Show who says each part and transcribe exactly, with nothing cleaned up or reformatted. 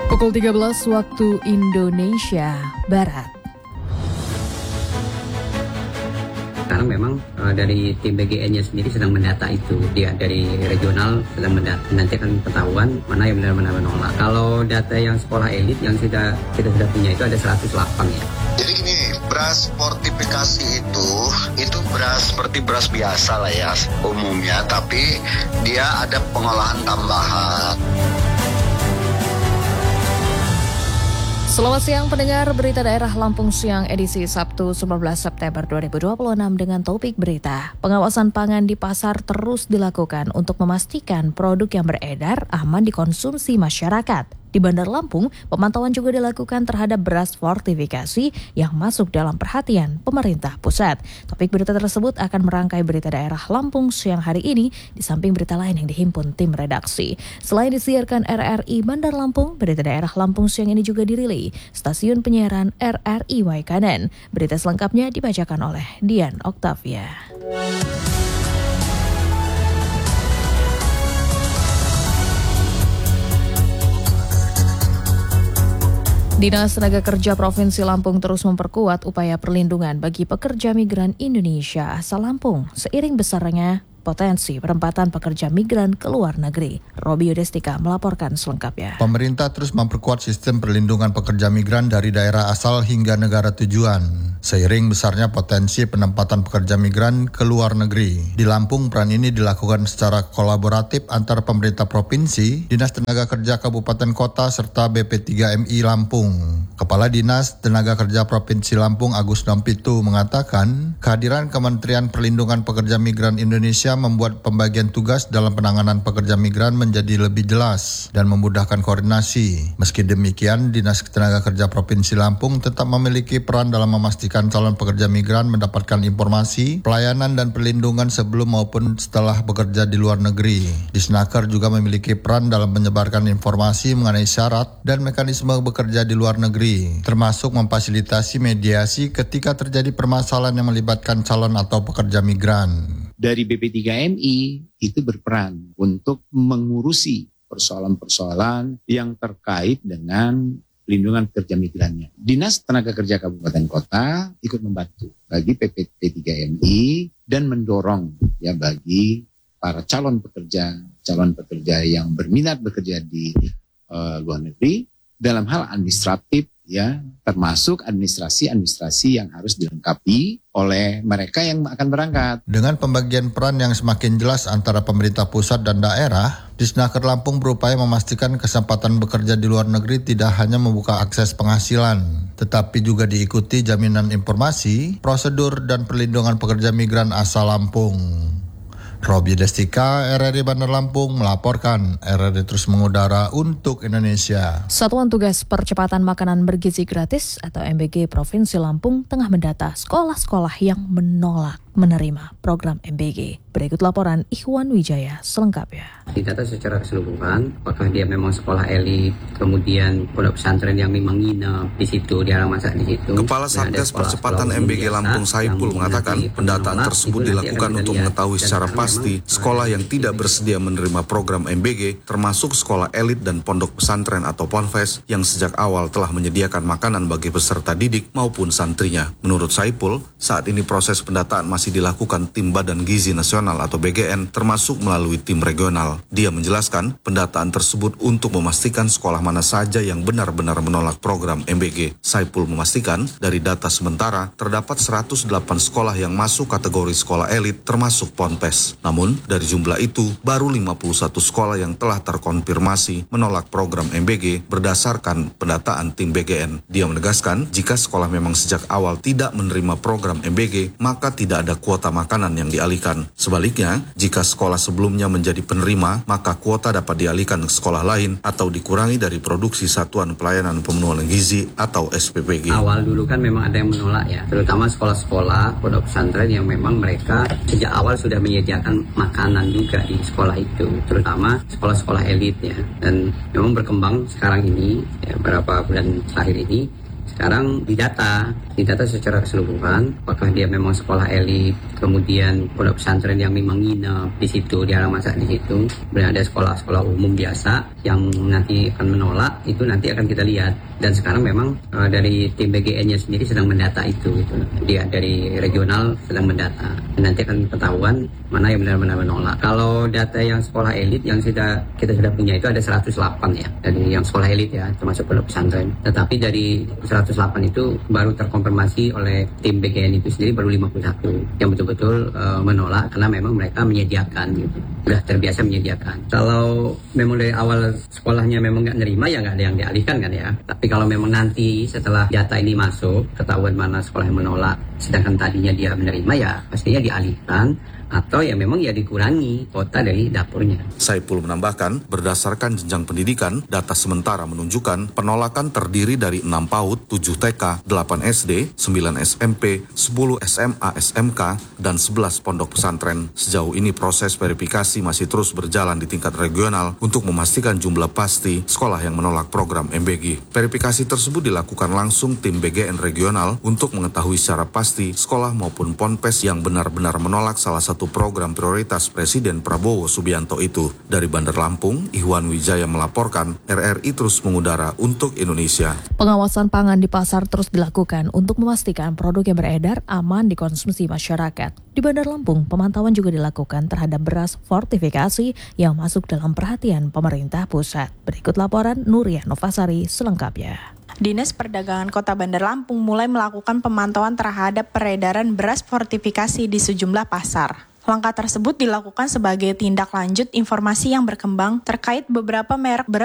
Speaker 1: Pukul tiga belas waktu Indonesia Barat.
Speaker 2: Sekarang memang uh, dari tim B G N-nya sendiri sedang mendata itu. Dia dari regional sedang mendata. Nanti akan ketahuan mana yang benar-benar menolak. Kalau data yang sekolah elit yang sudah kita sudah punya itu ada seratus delapan ya.
Speaker 3: Jadi gini, beras fortifikasi itu itu beras seperti beras biasa lah ya umumnya, tapi dia ada pengolahan tambahan.
Speaker 1: Selamat siang pendengar Berita Daerah Lampung Siang edisi Sabtu sembilan belas September dua ribu dua puluh enam dengan topik berita. Pengawasan pangan di pasar terus dilakukan untuk memastikan produk yang beredar aman dikonsumsi masyarakat. Di Bandar Lampung, pemantauan juga dilakukan terhadap beras fortifikasi yang masuk dalam perhatian pemerintah pusat. Topik berita tersebut akan merangkai Berita Daerah Lampung Siang hari ini di samping berita lain yang dihimpun tim redaksi. Selain disiarkan R R I Bandar Lampung, Berita Daerah Lampung Siang ini juga dirilai stasiun penyiaran R R I Waikanan. Berita selengkapnya dibacakan oleh Dian Oktavia. Dinas Tenaga Kerja Provinsi Lampung terus memperkuat upaya perlindungan bagi pekerja migran Indonesia asal Lampung seiring besarnya potensi penempatan pekerja migran ke luar negeri. Robi Yudestika melaporkan selengkapnya.
Speaker 4: Pemerintah terus memperkuat sistem perlindungan pekerja migran dari daerah asal hingga negara tujuan. Seiring besarnya potensi penempatan pekerja migran ke luar negeri. Di Lampung, peran ini dilakukan secara kolaboratif antara pemerintah provinsi, Dinas Tenaga Kerja Kabupaten Kota, serta B P tiga M I Lampung. Kepala Dinas Tenaga Kerja Provinsi Lampung Agus Dampitu mengatakan, kehadiran Kementerian Perlindungan Pekerja Migran Indonesia membuat pembagian tugas dalam penanganan pekerja migran menjadi lebih jelas dan memudahkan koordinasi. Meski demikian, Dinas Tenaga Kerja Provinsi Lampung tetap memiliki peran dalam memastikan calon pekerja migran mendapatkan informasi, pelayanan dan perlindungan sebelum maupun setelah bekerja di luar negeri. Disnaker juga memiliki peran dalam menyebarkan informasi mengenai syarat dan mekanisme bekerja di luar negeri, termasuk memfasilitasi mediasi ketika terjadi permasalahan yang melibatkan calon atau pekerja migran.
Speaker 5: Dari B P tiga M I itu berperan untuk mengurusi persoalan-persoalan yang terkait dengan pelindungan pekerja migrannya. Dinas Tenaga Kerja Kabupaten Kota ikut membantu bagi P P tiga M I dan mendorong ya bagi para calon pekerja, calon pekerja yang berminat bekerja di uh, luar negeri dalam hal administratif ya, termasuk administrasi-administrasi yang harus dilengkapi oleh mereka yang akan berangkat.
Speaker 4: Dengan pembagian peran yang semakin jelas antara pemerintah pusat dan daerah, Disnaker Lampung berupaya memastikan kesempatan bekerja di luar negeri tidak hanya membuka akses penghasilan, tetapi juga diikuti jaminan informasi, prosedur, dan perlindungan pekerja migran asal Lampung. Robi Destika, R R I Bandar Lampung melaporkan. R R I terus mengudara untuk Indonesia.
Speaker 1: Satuan Tugas Percepatan Makanan Bergizi Gratis atau M B G Provinsi Lampung tengah mendata sekolah-sekolah yang menolak menerima program M B G. Berikut laporan Ikhwan Wijaya selengkapnya.
Speaker 2: Didata secara keseluruhan, apakah dia memang sekolah elit, kemudian pondok pesantren yang memang nginep di situ, di halaman di situ.
Speaker 6: Kepala Satgas Percepatan M B G Lampung Saipul mengatakan pendataan tersebut dilakukan untuk mengetahui secara pasti sekolah yang tidak bersedia menerima program M B G, termasuk sekolah elit dan pondok pesantren atau ponpes yang sejak awal telah menyediakan makanan bagi peserta didik maupun santrinya. Menurut Saipul, saat ini proses pendataan masih dilakukan tim Badan Gizi Nasional atau B G N, termasuk melalui tim regional. Dia menjelaskan pendataan tersebut untuk memastikan sekolah mana saja yang benar-benar menolak program M B G. Saipul memastikan dari data sementara terdapat seratus delapan sekolah yang masuk kategori sekolah elit termasuk ponpes. Namun dari jumlah itu baru lima puluh satu sekolah yang telah terkonfirmasi menolak program M B G berdasarkan pendataan tim B G N. Dia menegaskan jika sekolah memang sejak awal tidak menerima program M B G, maka tidak ada kuota makanan yang dialihkan. Sebaliknya, jika sekolah sebelumnya menjadi penerima, maka kuota dapat dialihkan ke sekolah lain atau dikurangi dari produksi Satuan Pelayanan Pemenuhan Gizi atau S P P G.
Speaker 2: Awal dulu kan memang ada yang menolak ya, terutama sekolah-sekolah, pondok pesantren yang memang mereka sejak awal sudah menyediakan makanan juga di sekolah itu, terutama sekolah-sekolah elit ya. Dan memang berkembang sekarang ini, ya, beberapa bulan terakhir ini, sekarang didata, Didata secara keseluruhan, apakah dia memang sekolah elit, kemudian pondok pesantren yang memang nginep di situ, dilarang masak di situ. Kemudian ada sekolah-sekolah umum biasa yang nanti akan menolak, itu nanti akan kita lihat. Dan sekarang memang uh, dari tim B G N-nya sendiri sedang mendata itu, gitu. Dia dari regional sedang mendata. Dan nanti akan ketahuan mana yang benar-benar menolak. Kalau data yang sekolah elit yang sudah kita sudah punya itu ada seratus delapan ya, dari yang sekolah elit ya, termasuk pondok pesantren. Tetapi dari seratus delapan itu baru terkonfirmasi oleh tim B G N itu sendiri baru lima puluh satu yang betul-betul uh, menolak karena memang mereka menyediakan gitu. Sudah terbiasa menyediakan. Kalau memang dari awal sekolahnya memang nggak nerima ya nggak ada yang dialihkan kan ya. Tapi kalau memang nanti setelah data ini masuk ketahuan mana sekolah yang menolak sedangkan tadinya dia menerima ya pastinya dialihkan atau ya memang ya dikurangi kuota dari dapurnya.
Speaker 6: Saipul menambahkan, berdasarkan jenjang pendidikan, data sementara menunjukkan penolakan terdiri dari enam PAUD, tujuh T K, delapan S D, sembilan S M P, sepuluh S M A S M K, dan sebelas pondok pesantren. Sejauh ini proses verifikasi masih terus berjalan di tingkat regional untuk memastikan jumlah pasti sekolah yang menolak program M B G. Verifikasi tersebut dilakukan langsung tim B G N regional untuk mengetahui secara pasti sekolah maupun ponpes yang benar-benar menolak salah satu program prioritas Presiden Prabowo Subianto itu. Dari Bandar Lampung, Ihwan Wijaya melaporkan, R R I terus mengudara untuk Indonesia.
Speaker 1: Pengawasan pangan di pasar terus dilakukan untuk memastikan produk yang beredar aman dikonsumsi masyarakat. Di Bandar Lampung, pemantauan juga dilakukan terhadap beras fortifikasi yang masuk dalam perhatian pemerintah pusat. Berikut laporan Nuria Novasari selengkapnya.
Speaker 7: Dinas Perdagangan Kota Bandar Lampung mulai melakukan pemantauan terhadap peredaran beras fortifikasi di sejumlah pasar. Langkah tersebut dilakukan sebagai tindak lanjut informasi yang berkembang terkait beberapa merek beras